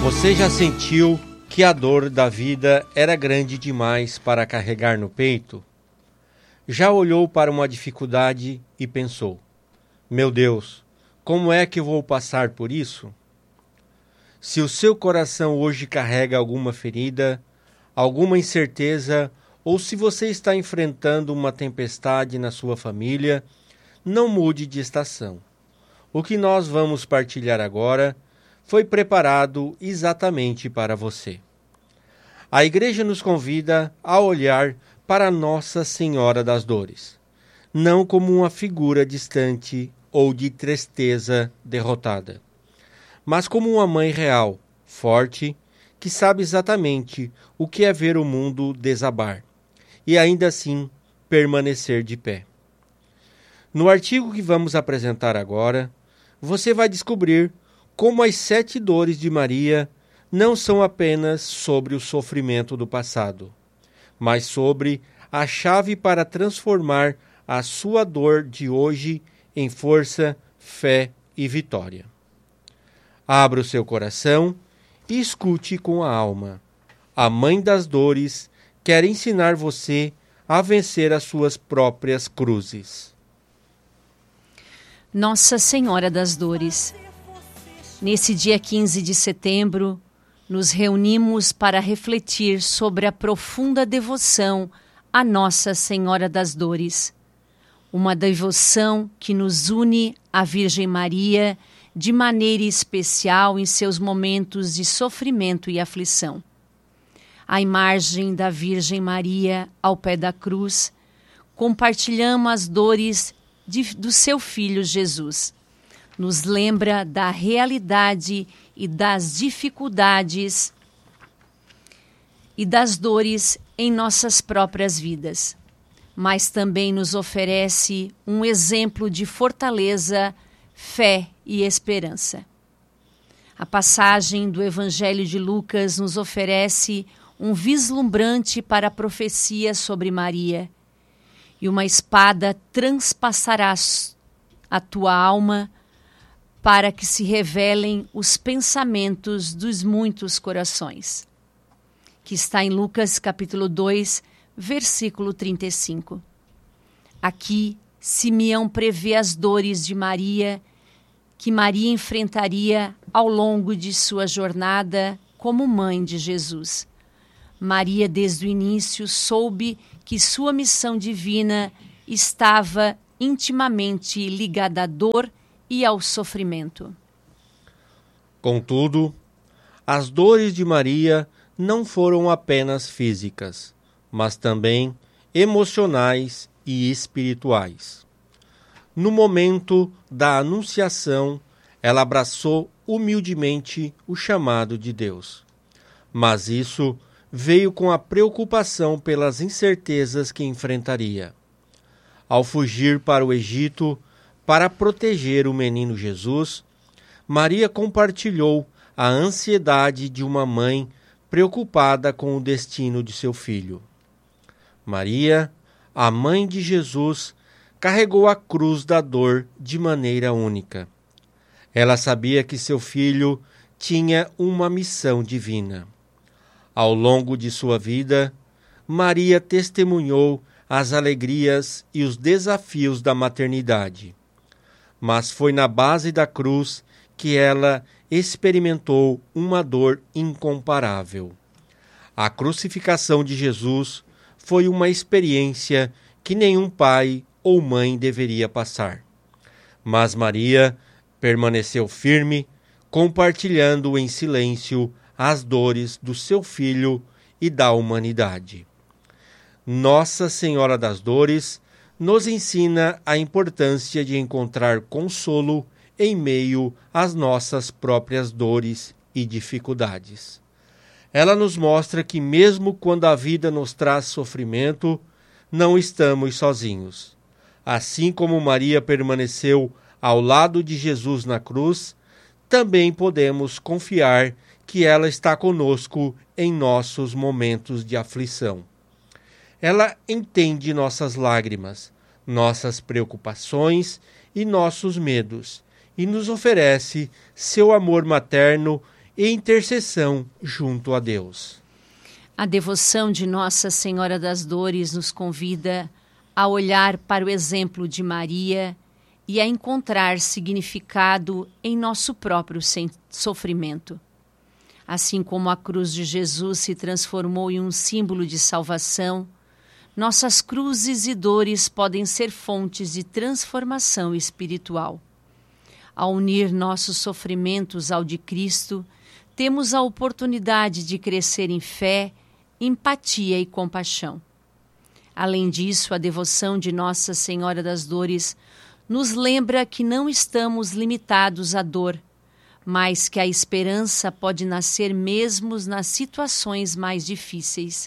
Você já sentiu que a dor da vida era grande demais para carregar no peito? Já olhou para uma dificuldade e pensou: meu Deus, como é que eu vou passar por isso? Se o seu coração hoje carrega alguma ferida, alguma incerteza, ou se você está enfrentando uma tempestade na sua família, não mude de estação. O que nós vamos partilhar agora foi preparado exatamente para você. A igreja nos convida a olhar para Nossa Senhora das Dores, não como uma figura distante ou de tristeza derrotada, mas como uma mãe real, forte, que sabe exatamente o que é ver o mundo desabar e ainda assim permanecer de pé. No artigo que vamos apresentar agora, você vai descobrir como as 7 dores de Maria não são apenas sobre o sofrimento do passado, mas sobre a chave para transformar a sua dor de hoje em força, fé e vitória. Abra o seu coração e escute com a alma. A Mãe das Dores quer ensinar você a vencer as suas próprias cruzes. Nossa Senhora das Dores. Nesse dia 15 de setembro, nos reunimos para refletir sobre a profunda devoção a Nossa Senhora das Dores. Uma devoção que nos une à Virgem Maria de maneira especial em seus momentos de sofrimento e aflição. À imagem da Virgem Maria ao pé da cruz, compartilhamos as dores do seu Filho Jesus. Nos lembra da realidade e das dificuldades e das dores em nossas próprias vidas, mas também nos oferece um exemplo de fortaleza, fé e esperança. A passagem do Evangelho de Lucas nos oferece um vislumbrante para a profecia sobre Maria, e uma espada transpassará a tua alma para que se revelem os pensamentos dos muitos corações. Que está em Lucas capítulo 2, versículo 35. Aqui, Simeão prevê as dores de Maria, que Maria enfrentaria ao longo de sua jornada como mãe de Jesus. Maria, desde o início, soube que sua missão divina estava intimamente ligada à dor e ao sofrimento. Contudo, as dores de Maria não foram apenas físicas, mas também emocionais e espirituais. No momento da Anunciação, ela abraçou humildemente o chamado de Deus. Mas isso veio com a preocupação pelas incertezas que enfrentaria. Ao fugir para o Egito para proteger o menino Jesus, Maria compartilhou a ansiedade de uma mãe preocupada com o destino de seu filho. Maria, a mãe de Jesus, carregou a cruz da dor de maneira única. Ela sabia que seu filho tinha uma missão divina. Ao longo de sua vida, Maria testemunhou as alegrias e os desafios da maternidade. Mas foi na base da cruz que ela experimentou uma dor incomparável. A crucificação de Jesus foi uma experiência que nenhum pai ou mãe deveria passar. Mas Maria permaneceu firme, compartilhando em silêncio as dores do seu filho e da humanidade. Nossa Senhora das Dores nos ensina a importância de encontrar consolo em meio às nossas próprias dores e dificuldades. Ela nos mostra que mesmo quando a vida nos traz sofrimento, não estamos sozinhos. Assim como Maria permaneceu ao lado de Jesus na cruz, também podemos confiar que ela está conosco em nossos momentos de aflição. Ela entende nossas lágrimas, nossas preocupações e nossos medos, e nos oferece seu amor materno e intercessão junto a Deus. A devoção de Nossa Senhora das Dores nos convida a olhar para o exemplo de Maria e a encontrar significado em nosso próprio sofrimento. Assim como a cruz de Jesus se transformou em um símbolo de salvação, nossas cruzes e dores podem ser fontes de transformação espiritual. Ao unir nossos sofrimentos ao de Cristo, temos a oportunidade de crescer em fé, empatia e compaixão. Além disso, a devoção de Nossa Senhora das Dores nos lembra que não estamos limitados à dor, mas que a esperança pode nascer mesmo nas situações mais difíceis.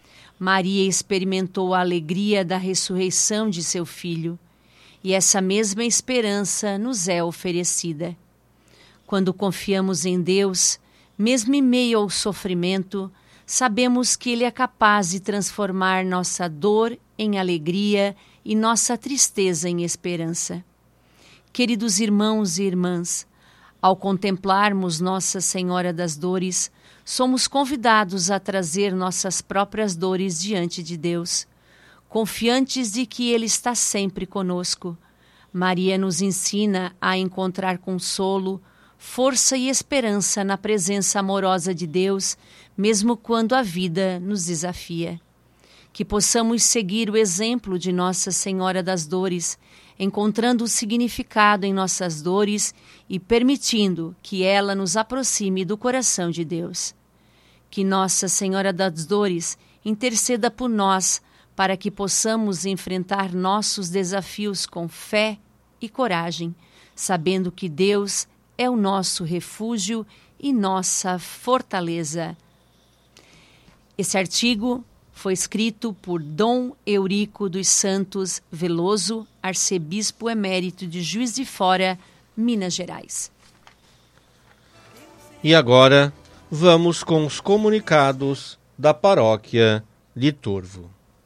Maria experimentou a alegria da ressurreição de seu filho, e essa mesma esperança nos é oferecida. Quando confiamos em Deus, mesmo em meio ao sofrimento, sabemos que Ele é capaz de transformar nossa dor em alegria e nossa tristeza em esperança. Queridos irmãos e irmãs, ao contemplarmos Nossa Senhora das Dores, somos convidados a trazer nossas próprias dores diante de Deus, confiantes de que Ele está sempre conosco. Maria nos ensina a encontrar consolo, força e esperança na presença amorosa de Deus, mesmo quando a vida nos desafia. Que possamos seguir o exemplo de Nossa Senhora das Dores, encontrando o significado em nossas dores e permitindo que ela nos aproxime do coração de Deus. Que Nossa Senhora das Dores interceda por nós para que possamos enfrentar nossos desafios com fé e coragem, sabendo que Deus é o nosso refúgio e nossa fortaleza. Esse artigo foi escrito por Dom Eurico dos Santos Veloso, arcebispo emérito de Juiz de Fora, Minas Gerais. E agora vamos com os comunicados da paróquia de Turvo.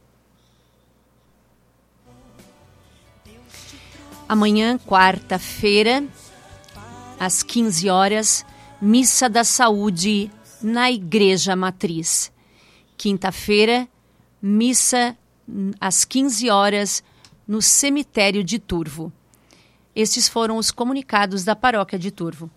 Amanhã, quarta-feira, às 15 horas, Missa da Saúde na Igreja Matriz. Quinta-feira, missa às 15 horas no cemitério de Turvo. Estes foram os comunicados da paróquia de Turvo.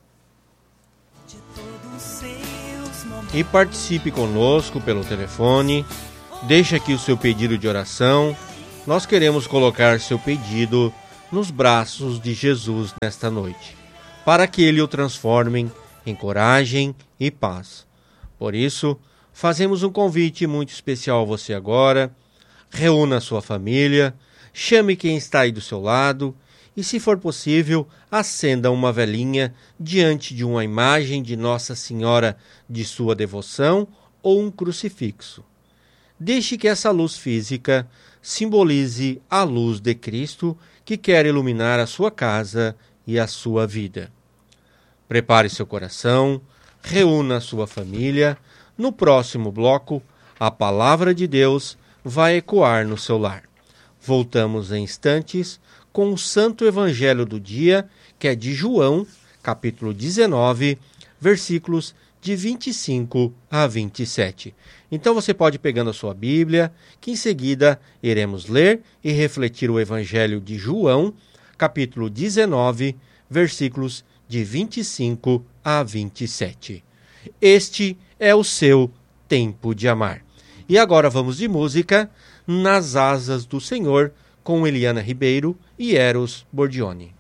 E participe conosco pelo telefone, deixe aqui o seu pedido de oração. Nós queremos colocar seu pedido nos braços de Jesus nesta noite, para que Ele o transforme em coragem e paz. Por isso, fazemos um convite muito especial a você agora. Reúna a sua família, chame quem está aí do seu lado e, se for possível, acenda uma velinha diante de uma imagem de Nossa Senhora de sua devoção ou um crucifixo. Deixe que essa luz física simbolize a luz de Cristo que quer iluminar a sua casa e a sua vida. Prepare seu coração, reúna a sua família. No próximo bloco, a palavra de Deus vai ecoar no seu lar. Voltamos em instantes com o Santo Evangelho do dia, que é de João, capítulo 19, versículos de 25 a 27. Então você pode ir pegando a sua Bíblia, que em seguida iremos ler e refletir o Evangelho de João, capítulo 19, versículos de 25 a 27. Este é o seu tempo de amar. E agora vamos de música, Nas Asas do Senhor, com Eliana Ribeiro e Eros Bordioni.